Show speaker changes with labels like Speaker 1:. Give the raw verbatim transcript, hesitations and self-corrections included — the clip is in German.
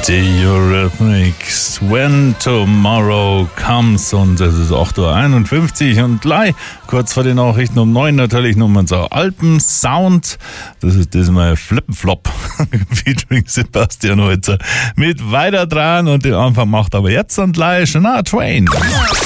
Speaker 1: Die Eurythmics, When Tomorrow Comes, und es ist acht Uhr einundfünfzig und gleich kurz vor den Nachrichten um neun natürlich noch unser Alpensound. Das ist diesmal Flippenflop featuring Sebastian Holzer mit Weiter dran, und den Anfang macht aber jetzt und gleich Shania Twain.